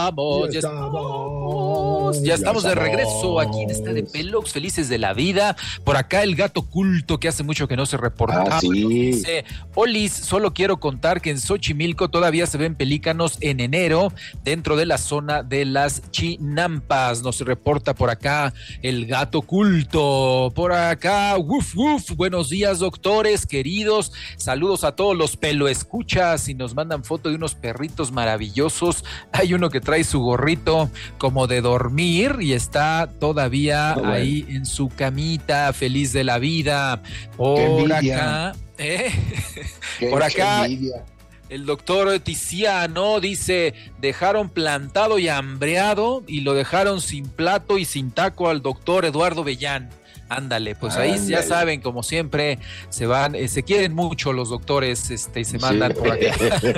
Ya estamos de regreso aquí en esta de Pelox, felices de la vida. Por acá el gato culto que hace mucho que no se reportaba. Sí. Dice: Olis, solo quiero contar que en Xochimilco todavía se ven pelícanos en enero dentro de la zona de las chinampas. Nos reporta por acá el gato culto. Por acá, wuf, wuf. Buenos días, doctores queridos. Saludos a todos los peloescuchas y nos mandan foto de unos perritos maravillosos. Hay uno que trae su gorrito como de dormir y está todavía ahí en su camita, feliz de la vida. Por acá, por acá, el doctor Tiziano dice: dejaron plantado y hambreado y lo dejaron sin plato y sin taco al doctor Eduardo Bellán. Ándale, pues ahí ya saben, como siempre, se van, se quieren mucho los doctores, y se mandan por acá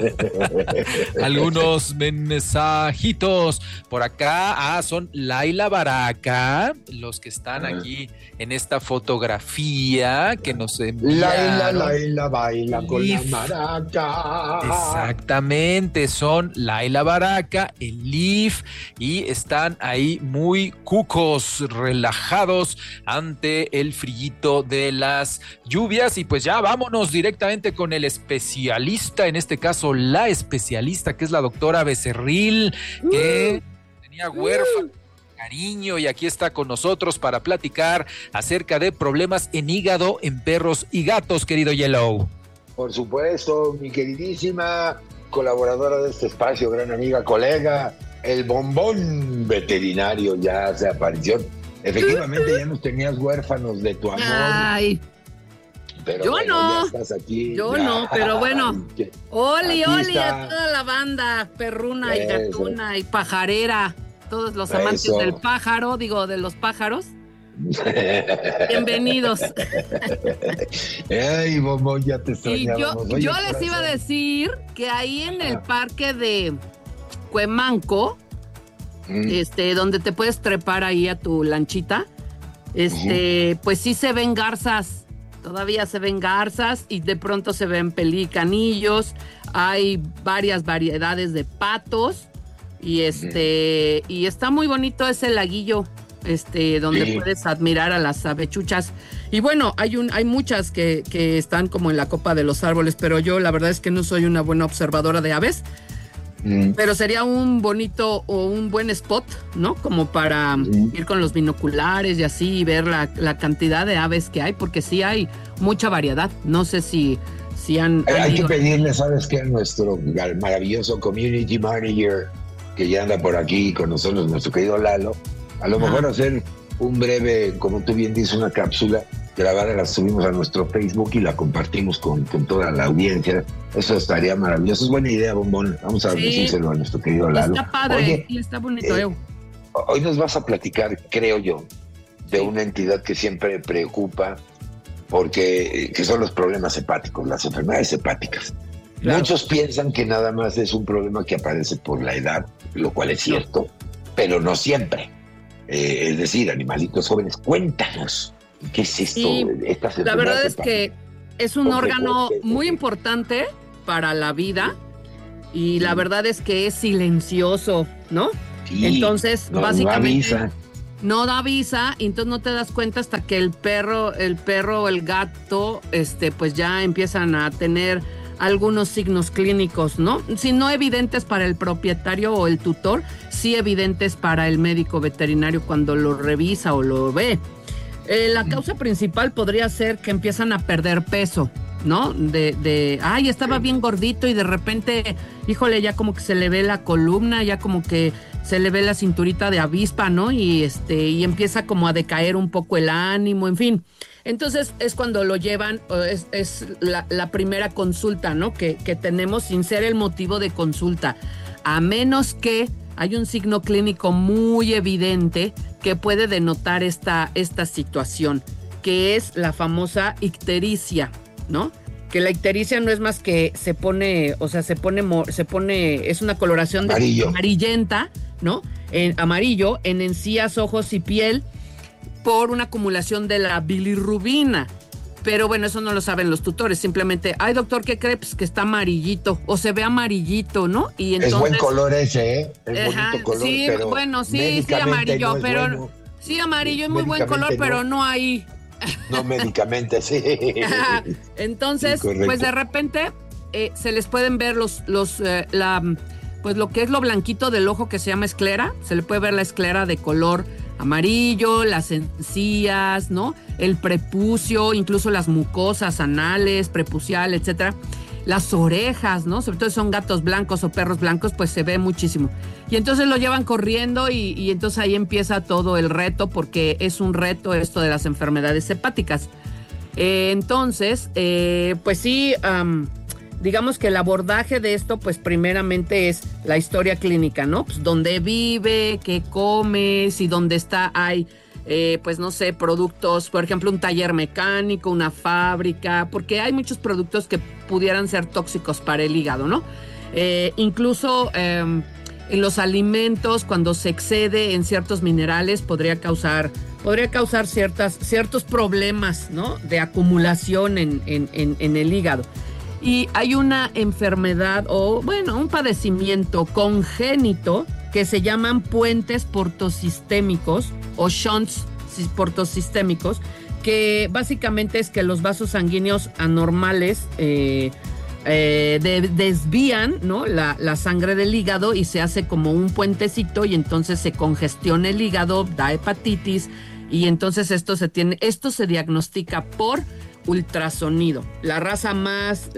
algunos mensajitos. Por acá, son Laila Baraca, los que están aquí en esta fotografía que nos enviaron. Laila baila con la maraca. Exactamente, son Laila Baraca, el Leaf, y están ahí muy cucos, relajados ante el frillito de las lluvias. Y pues ya vámonos directamente con el especialista, en este caso la especialista, que es la doctora Becerril, que tenía huérfano cariño y aquí está con nosotros para platicar acerca de problemas en hígado en perros y gatos, querido Yellow. Por supuesto, mi queridísima colaboradora de este espacio, gran amiga, colega, el bombón veterinario ya se apareció. Efectivamente, ya nos tenías huérfanos de tu amor. Ay, pero yo bueno, no. ya estás aquí. Yo ya. no, pero bueno. Oli está. a toda la banda, perruna y gatuna y pajarera, todos los amantes del pájaro, de los pájaros. Bienvenidos. Ay, bombón, ya te extrañábamos. Y yo les iba a decir que ahí en el parque de Cuemanco, donde te puedes trepar ahí a tu lanchita, pues sí se ven garzas, todavía se ven garzas y de pronto se ven pelicanillos, hay varias variedades de patos y y está muy bonito ese laguillo, donde puedes admirar a las avechuchas. Y bueno, hay muchas que están como en la copa de los árboles, pero yo la verdad es que no soy una buena observadora de aves. Pero sería un bonito o un buen spot, ¿no? Como para ir con los binoculares y así y ver la cantidad de aves que hay, porque sí hay mucha variedad. No sé si han hay ido. que pedirle, ¿sabes qué? A nuestro maravilloso community manager que ya anda por aquí con nosotros, nuestro querido Lalo, a lo mejor hacer un breve, como tú bien dices, una cápsula grabada, la subimos a nuestro Facebook y la compartimos con toda la audiencia. Eso estaría maravilloso. Es buena idea, bombón. Vamos a decírselo a nuestro querido Lalo. Está padre. Oye, y está bonito. Hoy nos vas a platicar, creo yo, de una entidad que siempre preocupa, porque que son los problemas hepáticos, las enfermedades hepáticas. Claro. Muchos piensan que nada más es un problema que aparece por la edad, lo cual es cierto, pero no siempre. Es decir, animalitos jóvenes, cuéntanos. ¿Qué es esto? La verdad es que es un órgano muy importante para la vida y la verdad es que es silencioso, ¿no? Sí, entonces, básicamente no da visa, y entonces no te das cuenta hasta que el perro o el gato, pues ya empiezan a tener algunos signos clínicos, ¿no? Si no evidentes para el propietario o el tutor, sí evidentes para el médico veterinario cuando lo revisa o lo ve. La causa principal podría ser que empiezan a perder peso, ¿no? Estaba bien gordito y de repente, híjole, ya como que se le ve la columna, ya como que se le ve la cinturita de avispa, ¿no? Y empieza como a decaer un poco el ánimo, en fin. Entonces es cuando lo llevan, es la primera consulta, ¿no? Que tenemos sin ser el motivo de consulta, a menos que hay un signo clínico muy evidente que puede denotar esta situación, que es la famosa ictericia, ¿no? Que la ictericia no es más que se pone, es una coloración amarillenta, ¿no? Amarillo en encías, ojos y piel por una acumulación de la bilirrubina. Pero bueno, eso no lo saben los tutores, simplemente, ay doctor, ¿qué cree? Pues que está amarillito o se ve amarillito, ¿no? Y entonces, es buen color ese, ¿eh? Es bonito color, sí, pero bueno, sí amarillo, no pero bueno. Sí, amarillo es muy buen color, pero no ahí. No médicamente, sí. Entonces, sí, pues de repente se les pueden ver pues lo que es lo blanquito del ojo que se llama esclera, se le puede ver la esclera de color amarillo, las encías, ¿no? El prepucio, incluso las mucosas anales, prepucial, etcétera. Las orejas, ¿no? Sobre todo si son gatos blancos o perros blancos, pues se ve muchísimo. Y entonces lo llevan corriendo y entonces ahí empieza todo el reto, porque es un reto esto de las enfermedades hepáticas. Entonces, pues sí, digamos que el abordaje de esto, pues primeramente es la historia clínica, ¿no? Pues dónde vive, qué come, si dónde está hay... pues no sé, productos, por ejemplo, un taller mecánico, una fábrica, porque hay muchos productos que pudieran ser tóxicos para el hígado, ¿no? Incluso en los alimentos, cuando se excede en ciertos minerales, podría causar ciertos problemas, ¿no? De acumulación en el hígado. Y hay una enfermedad un padecimiento congénito que se llaman puentes portosistémicos o shunts portosistémicos, que básicamente es que los vasos sanguíneos anormales desvían, ¿no? la sangre del hígado y se hace como un puentecito y entonces se congestiona el hígado, da hepatitis y entonces esto se diagnostica por ultrasonido. La raza más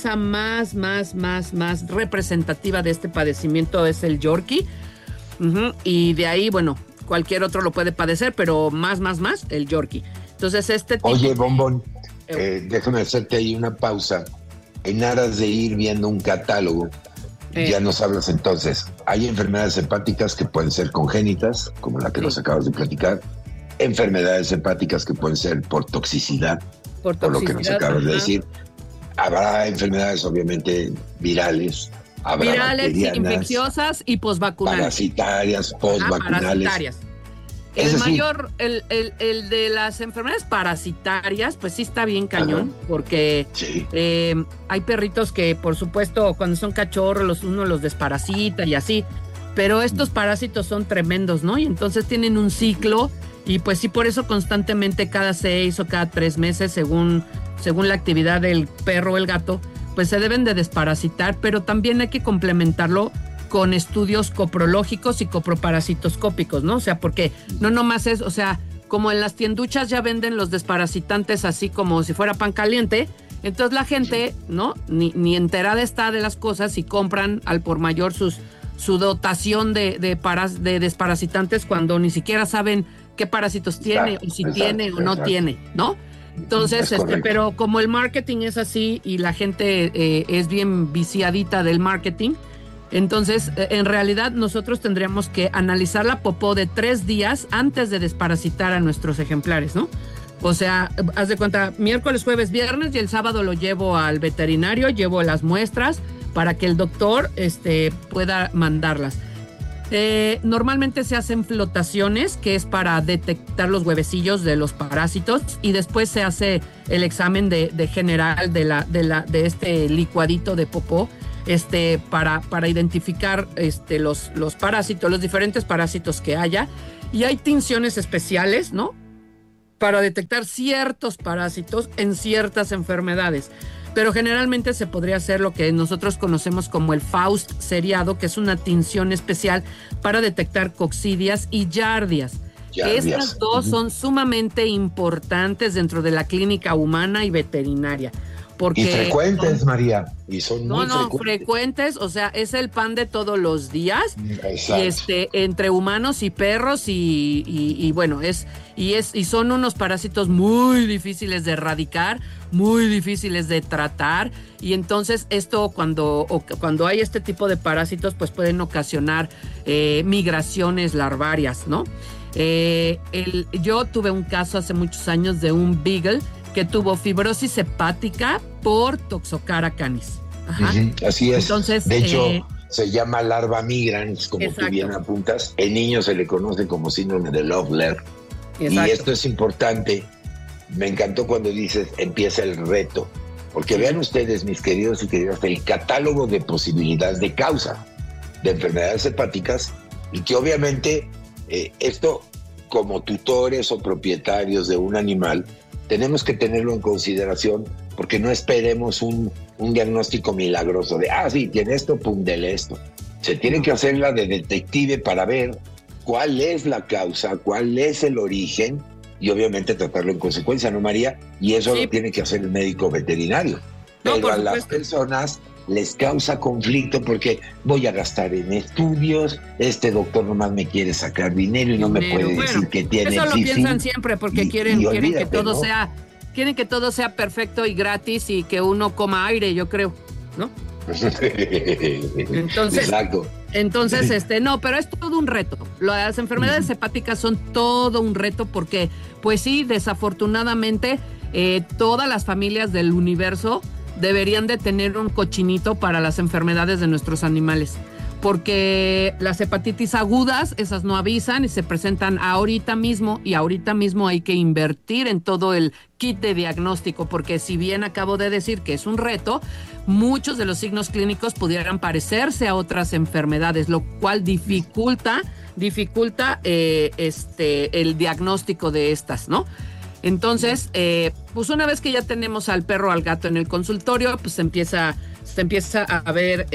representativa de este padecimiento es el Yorkie. Y de ahí, bueno, cualquier otro lo puede padecer, pero más, el Yorkie. Entonces, este tipo... Oye, Bombón, déjame hacerte ahí una pausa. En aras de ir viendo un catálogo, ya nos hablas entonces. Hay enfermedades hepáticas que pueden ser congénitas, como la que nos acabas de platicar. Enfermedades hepáticas que pueden ser por toxicidad, por lo que nos acabas de decir. Habrá enfermedades, obviamente, virales. Virales, infecciosas y posvacunales. Parasitarias, posvacunales. El de las enfermedades parasitarias, pues sí está bien cañón, porque hay perritos que, por supuesto, cuando son cachorros, uno los desparasita y así, pero estos parásitos son tremendos, ¿no? Y entonces tienen un ciclo, y pues sí, por eso constantemente cada 6 o cada 3 meses, según la actividad del perro o el gato, pues se deben de desparasitar, pero también hay que complementarlo con estudios coprológicos y coproparasitoscópicos, ¿no? O sea, porque no nomás es, o sea, como en las tienduchas ya venden los desparasitantes así como si fuera pan caliente, entonces la gente, ¿no? Ni enterada está de las cosas y compran al por mayor su dotación de desparasitantes cuando ni siquiera saben qué parásitos tiene o si tiene o no tiene, ¿no? Entonces, pero como el marketing es así y la gente es bien viciadita del marketing, entonces en realidad nosotros tendríamos que analizar la popó de 3 días antes de desparasitar a nuestros ejemplares, ¿no? O sea, haz de cuenta, miércoles, jueves, viernes y el sábado lo llevo al veterinario, llevo las muestras para que el doctor pueda mandarlas. Normalmente se hacen flotaciones, que es para detectar los huevecillos de los parásitos, y después se hace el examen de general de este licuadito de popó, para identificar los parásitos, los diferentes parásitos que haya, y hay tinciones especiales, ¿no? Para detectar ciertos parásitos en ciertas enfermedades. Pero generalmente se podría hacer lo que nosotros conocemos como el Faust seriado, que es una tinción especial para detectar coccidias y giardias. Estas dos son sumamente importantes dentro de la clínica humana y veterinaria. Porque y frecuentes, María. Y son muy frecuentes, o sea, es el pan de todos los días. Exacto. Y entre humanos y perros y bueno, y son unos parásitos muy difíciles de erradicar, muy difíciles de tratar, y entonces esto cuando hay este tipo de parásitos, pues pueden ocasionar migraciones larvarias, ¿no? Yo tuve un caso hace muchos años de un beagle que tuvo fibrosis hepática por Toxocara canis. Ajá. Así es. Entonces, de hecho, se llama larva migrans, como tú bien apuntas. En niños se le conoce como síndrome de Loeffler. Y esto es importante me encantó cuando dices empieza el reto, porque vean ustedes, mis queridos y queridas, el catálogo de posibilidades de causa de enfermedades hepáticas, y que obviamente esto, como tutores o propietarios de un animal, tenemos que tenerlo en consideración, porque no esperemos un diagnóstico milagroso de, sí, tiene esto, pum, dele esto. Se tiene que hacer la de detective para ver cuál es la causa, cuál es el origen, y obviamente tratarlo en consecuencia, ¿no, María? Y eso lo tiene que hacer el médico veterinario. Pero a las personas les causa conflicto porque voy a gastar en estudios, este doctor nomás me quiere sacar dinero y no me puede decir que tiene... Eso lo piensan siempre porque quieren que todo sea... Quieren que todo sea perfecto y gratis y que uno coma aire, yo creo, ¿no? Entonces, exacto. Entonces, no, pero es todo un reto. Las enfermedades hepáticas son todo un reto porque, pues sí, desafortunadamente, todas las familias del universo deberían de tener un cochinito para las enfermedades de nuestros animales. Porque las hepatitis agudas, esas no avisan y se presentan ahorita mismo, y ahorita mismo hay que invertir en todo el kit de diagnóstico, porque si bien acabo de decir que es un reto, muchos de los signos clínicos pudieran parecerse a otras enfermedades, lo cual dificulta el diagnóstico de estas, ¿no? Entonces, pues una vez que ya tenemos al perro o al gato en el consultorio, pues se empieza a ver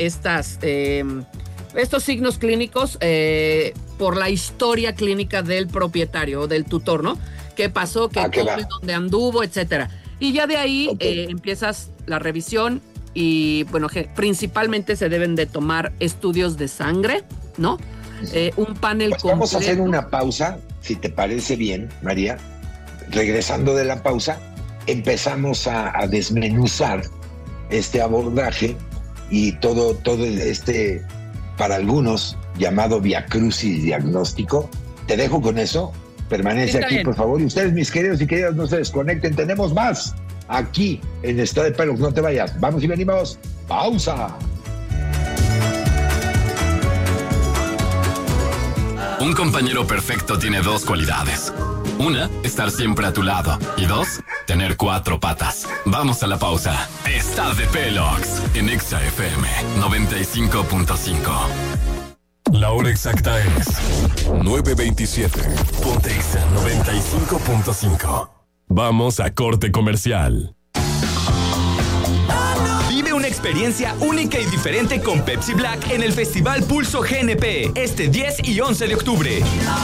estos signos clínicos por la historia clínica del propietario o del tutor, ¿no? ¿Qué pasó? ¿Dónde anduvo? Etcétera. Y ya de ahí empiezas la revisión y, bueno, principalmente se deben de tomar estudios de sangre, ¿no? Un panel completo. Vamos a hacer una pausa, si te parece bien, María. Regresando de la pausa, empezamos a desmenuzar este abordaje y todo este, para algunos, llamado viacrucis diagnóstico. Te dejo con eso. Permanece aquí, por favor. Y ustedes, mis queridos y queridas, no se desconecten. Tenemos más aquí en Estado de Pelos. No te vayas. Vamos y venimos. Pausa. Un compañero perfecto tiene dos cualidades. Una, estar siempre a tu lado. Y dos, tener 4 patas. Vamos a la pausa. Está de Pelox en Exa FM 95.5. La hora exacta es 9:27. Ponte Exa 95.5. Vamos a corte comercial. Vive una experiencia única y diferente con Pepsi Black en el Festival Pulso GNP, este 10 y 11 de octubre.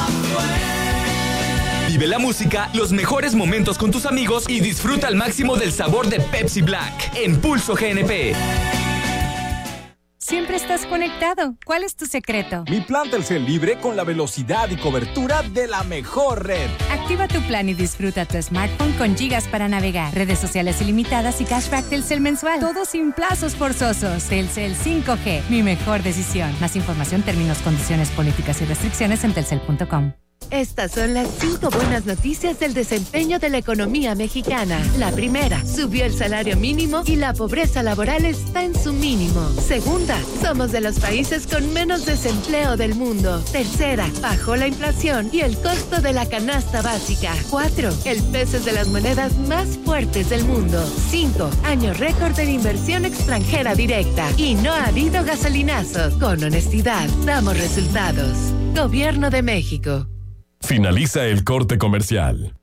Vive la música, los mejores momentos con tus amigos y disfruta al máximo del sabor de Pepsi Black en Pulso GNP. Siempre estás conectado. ¿Cuál es tu secreto? Mi plan Telcel libre con la velocidad y cobertura de la mejor red. Activa tu plan y disfruta tu smartphone con gigas para navegar, redes sociales ilimitadas y cashback Telcel mensual. Todo sin plazos forzosos. Telcel 5G, mi mejor decisión. Más información, términos, condiciones, políticas y restricciones en telcel.com. Estas son las 5 buenas noticias del desempeño de la economía mexicana. La primera, subió el salario mínimo y la pobreza laboral está en su mínimo. Segunda, somos de los países con menos desempleo del mundo. Tercera, bajó la inflación y el costo de la canasta básica. 4, el peso es de las monedas más fuertes del mundo. 5, año récord de inversión extranjera directa. Y no ha habido gasolinazos. Con honestidad, damos resultados. Gobierno de México. Finaliza el corte comercial.